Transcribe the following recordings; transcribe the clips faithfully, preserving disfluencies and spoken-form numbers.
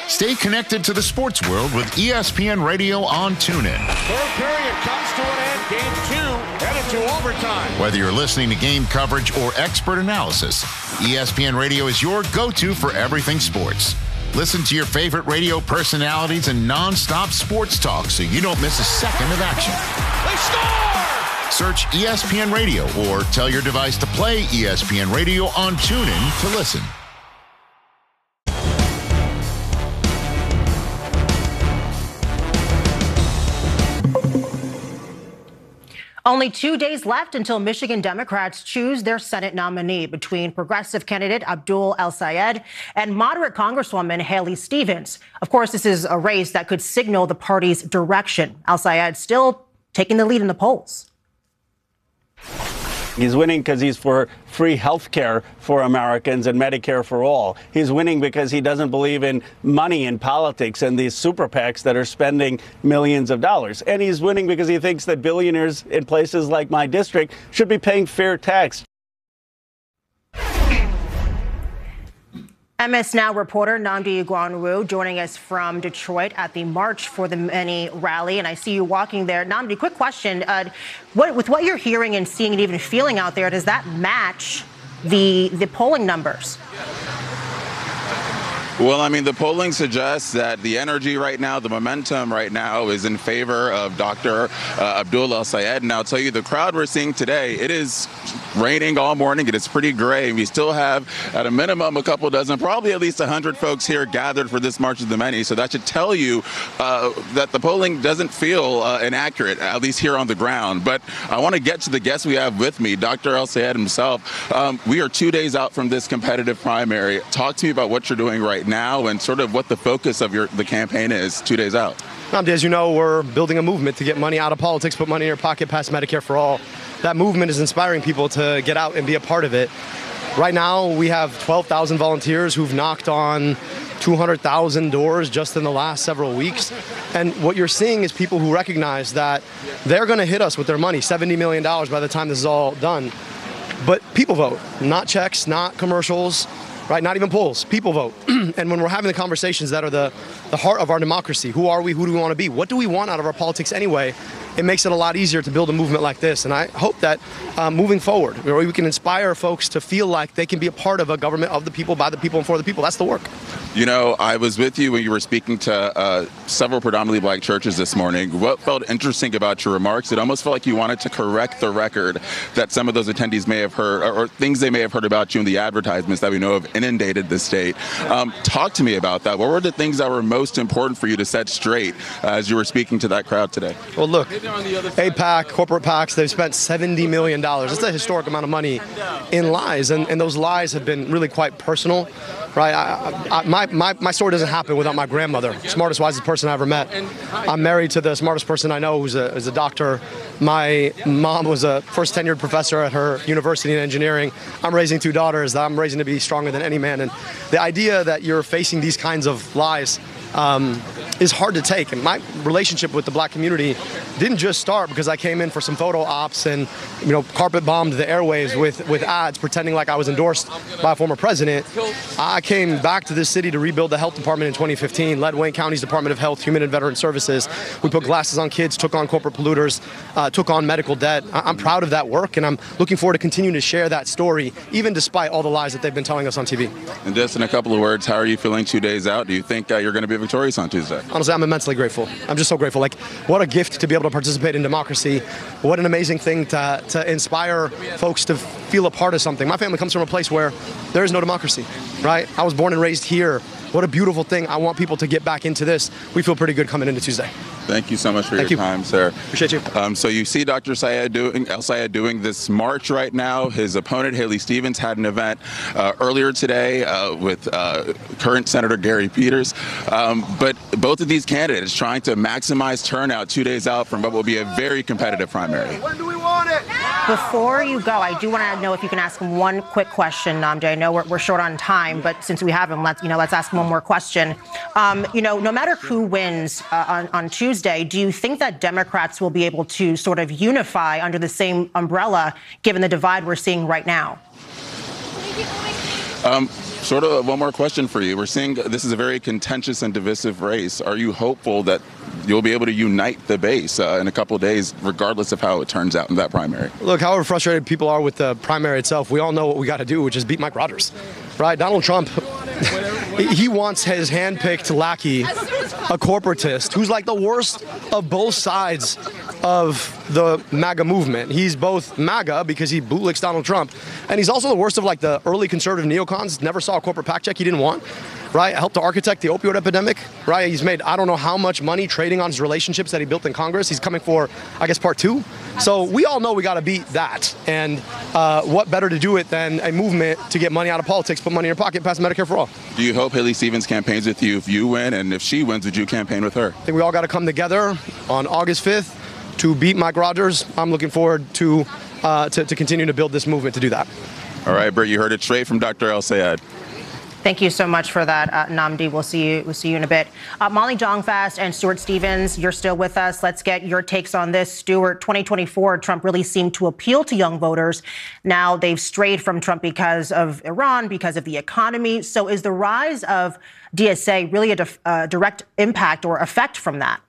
Stay connected to the sports world with E S P N Radio on TuneIn. Third period comes to an end. Game two headed to overtime. Whether you're listening to game coverage or expert analysis, E S P N Radio is your go-to for everything sports. Listen to your favorite radio personalities and non-stop sports talk so you don't miss a second of action. They score! Search E S P N Radio or tell your device to play E S P N Radio on TuneIn to listen. Only two days left until Michigan Democrats choose their Senate nominee between progressive candidate Abdul El-Sayed and moderate Congresswoman Haley Stevens. Of course, this is a race that could signal the party's direction. El-Sayed still taking the lead in the polls. He's winning because he's for free health care for Americans and Medicare for all. He's winning because he doesn't believe in money in politics and these super PACs that are spending millions of dollars. And he's winning because he thinks that billionaires in places like my district should be paying fair tax. M S Now reporter Nnamdi Ogunru joining us from Detroit at the March for the Many rally. And I see you walking there. Nnamdi, quick question. Uh, what, with what you're hearing and seeing and even feeling out there, does that match the the polling numbers? Well, I mean, the polling suggests that the energy right now, the momentum right now is in favor of Doctor Uh, Abdul El-Sayed. And I'll tell you, the crowd we're seeing today, it is raining all morning. It is pretty gray. We still have, at a minimum, a couple dozen, probably at least one hundred folks here gathered for this March of the Many. So that should tell you uh, that the polling doesn't feel uh, inaccurate, at least here on the ground. But I want to get to the guest we have with me, Doctor El-Sayed himself. Um, we are two days out from this competitive primary. Talk to me about what you're doing right now. now and sort of what the focus of your the campaign is two days out. As you know, we're building a movement to get money out of politics, put money in your pocket, pass Medicare for all. That movement is inspiring people to get out and be a part of it. Right now, we have twelve thousand volunteers who've knocked on two hundred thousand doors just in the last several weeks. And what you're seeing is people who recognize that they're going to hit us with their money, seventy million dollars by the time this is all done. But people vote, not checks, not commercials. Right, not even polls. People vote. And when we're having the conversations that are the, the heart of our democracy, who are we, who do we want to be, what do we want out of our politics anyway, it makes it a lot easier to build a movement like this. And I hope that uh, moving forward, we can inspire folks to feel like they can be a part of a government of the people, by the people, and for the people. That's the work. You know, I was with you when you were speaking to uh, several predominantly black churches this morning. What felt interesting about your remarks, it almost felt like you wanted to correct the record that some of those attendees may have heard, or, or things they may have heard about you in the advertisements that we know have inundated the state. Um, talk to me about that. What were the things that were most important for you to set straight uh, as you were speaking to that crowd today? Well, look, AIPAC, corporate PACs, they've spent seventy million dollars. That's a historic amount of money in lies, and, and those lies have been really quite personal. Right, I, I, my, my, my story doesn't happen without my grandmother, smartest, wisest person I ever met. I'm married to the smartest person I know, who's a, who's a doctor. My mom was a first tenured professor at her university in engineering. I'm raising two daughters that I'm raising to be stronger than any man. And the idea that you're facing these kinds of lies um, is hard to take. And my relationship with the black community didn't just start because I came in for some photo ops and, you know, carpet bombed the airwaves with, with ads pretending like I was endorsed by a former president. I came back to this city to rebuild the health department in twenty fifteen, led Wayne County's Department of Health, Human and Veteran Services. We put glasses on kids, took on corporate polluters, uh, took on medical debt. I'm proud of that work, and I'm looking forward to continuing to share that story, even despite all the lies that they've been telling us on T V. And just in a couple of words, how are you feeling two days out? Do you think uh, you're going to be victorious on Tuesday? Honestly, I'm immensely grateful. I'm just so grateful. Like, what a gift to be able to participate in democracy. What an amazing thing to, to inspire folks to feel a part of something. My family comes from a place where there is no democracy, right? I was born and raised here. What a beautiful thing. I want people to get back into this. We feel pretty good coming into Tuesday. Thank you so much for Thank your you. time, sir. Appreciate you. Um, so you see Doctor Sayed doing, El-Sayed doing this march right now. His opponent, Haley Stevens, had an event uh, earlier today uh, with uh, current Senator Gary Peters. Um, but both of these candidates trying to maximize turnout two days out from what will be a very competitive primary. When do we want it? Before you go, I do want to know if you can ask him one quick question, Nnamdi. I know we're, we're short on time, but since we have him, let's, you know, let's ask him one more question. Um, you know, no matter who wins uh, on, on Tuesday, do you think that Democrats will be able to sort of unify under the same umbrella, given the divide we're seeing right now? Um, Sort of one more question for you. We're seeing this is a very contentious and divisive race. Are you hopeful that you'll be able to unite the base uh, in a couple of days, regardless of how it turns out in that primary? Look, however frustrated people are with the primary itself, we all know what we got to do, which is beat Mike Rogers, right? Donald Trump, he wants his hand-picked lackey, a corporatist, who's like the worst of both sides of the MAGA movement. He's both MAGA because he bootlicks Donald Trump, and he's also the worst of like the early conservative neocons. Never saw a corporate PAC check he didn't want, right? Helped to architect the opioid epidemic, right? He's made I don't know how much money trading on his relationships that he built in Congress. He's coming for, I guess, part two. So we all know we got to beat that. And uh, what better to do it than a movement to get money out of politics, put money in your pocket, pass Medicare for all. Do you hope Haley Stevens campaigns with you if you win? And if she wins, would you campaign with her? I think we all got to come together on August fifth to beat Mike Rogers. I'm looking forward to, uh, to, to continue to build this movement to do that. All right, Britt, you heard it straight from Doctor El-Sayed. Thank you so much for that, uh, Nnamdi. We'll see you. We'll see you in a bit. Uh, Molly Jong-Fast and Stuart Stevens, you're still with us. Let's get your takes on this. Stuart, twenty twenty-four, Trump really seemed to appeal to young voters. Now they've strayed from Trump because of Iran, because of the economy. So is the rise of D S A really a def- uh, direct impact or effect from that?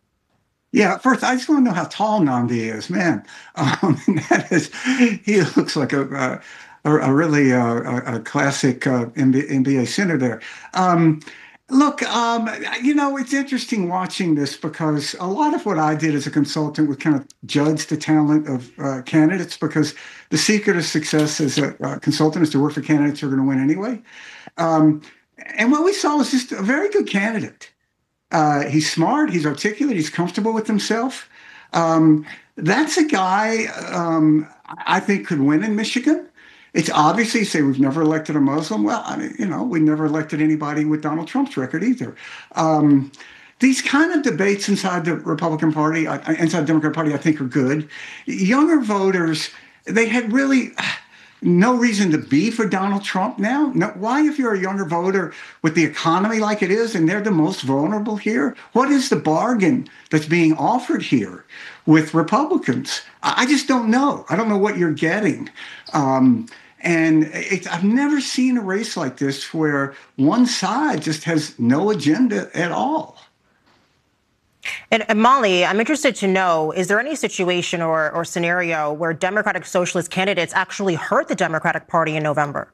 Yeah, first, I just want to know how tall Nnamdi is, man. Um, that is, he looks like a. Uh, A, a really uh, a, a classic uh, N B A center there. Um, look, um, you know, it's interesting watching this because a lot of what I did as a consultant was kind of judge the talent of uh, candidates, because the secret of success as a uh, consultant is to work for candidates who are going to win anyway. Um, and what we saw was just a very good candidate. Uh, he's smart, he's articulate, he's comfortable with himself. Um, that's a guy um, I think could win in Michigan. It's obviously, say we've never elected a Muslim. Well, I mean, you know, we never elected anybody with Donald Trump's record either. Um, these kind of debates inside the Republican Party, uh, inside the Democrat Party, I think are good. Younger voters, they had really no reason to be for Donald Trump now. No, why, if you're a younger voter with the economy like it is, and they're the most vulnerable here, what is the bargain that's being offered here with Republicans? I just don't know. I don't know what you're getting. Um, and it's, I've never seen a race like this where one side just has no agenda at all. And, and Molly, I'm interested to know, is there any situation or, or scenario where Democratic Socialist candidates actually hurt the Democratic Party in November?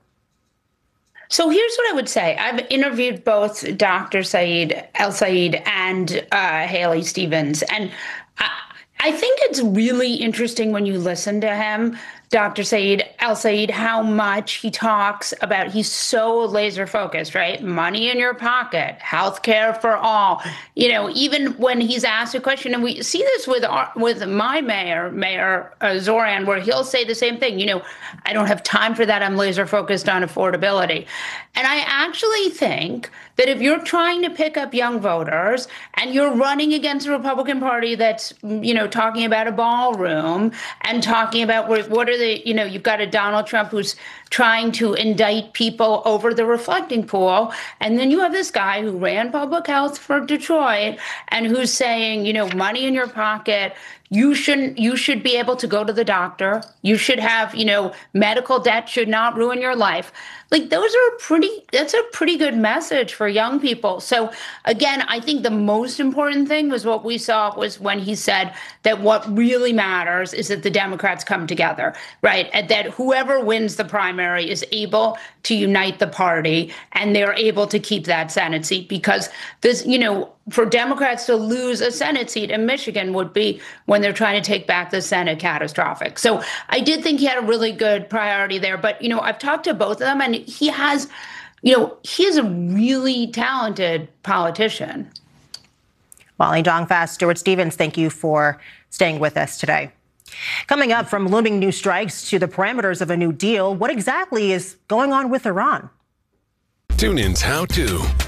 So here's what I would say. I've interviewed both Doctor Saeed El-Sayed and uh, Haley Stevens, and I, I think it's really interesting when you listen to him, Doctor Saeed El-Sayed, how much he talks about, he's so laser focused, right? Money in your pocket, health care for all. You know, even when he's asked a question, and we see this with our, with my mayor, Mayor uh, Zoran, where he'll say the same thing, you know, I don't have time for that. I'm laser focused on affordability. And I actually think that if you're trying to pick up young voters and you're running against a Republican Party that's, you know, talking about a ballroom and talking about what, what are the, you know, you've got a Donald Trump who's trying to indict people over the reflecting pool. And then you have this guy who ran public health for Detroit and who's saying, you know, money in your pocket. You shouldn't, you should be able to go to the doctor. You should have, you know, medical debt should not ruin your life. Like, those are pretty, that's a pretty good message for young people. So again, I think the most important thing was what we saw was when he said that what really matters is that the Democrats come together, right? And that whoever wins the primary is able to unite the party and they're able to keep that Senate seat, because this, you know, for Democrats to lose a Senate seat in Michigan would be, when they're trying to take back the Senate, catastrophic. So I did think he had a really good priority there. But, you know, I've talked to both of them, and he has, you know, he is a really talented politician. Molly Jong-Fast, Stuart Stevens, thank you for staying with us today. Coming up, from looming new strikes to the parameters of a new deal, what exactly is going on with Iran? TuneIn's How To.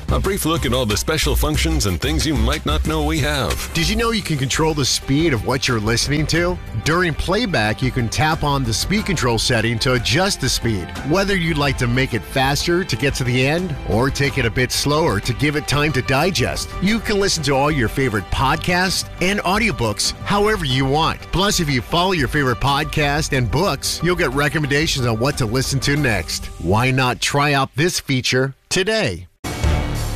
A brief look at all the special functions and things you might not know we have. Did you know you can control the speed of what you're listening to? During playback, you can tap on the speed control setting to adjust the speed. Whether you'd like to make it faster to get to the end or take it a bit slower to give it time to digest, you can listen to all your favorite podcasts and audiobooks however you want. Plus, if you follow your favorite podcast and books, you'll get recommendations on what to listen to next. Why not try out this feature today?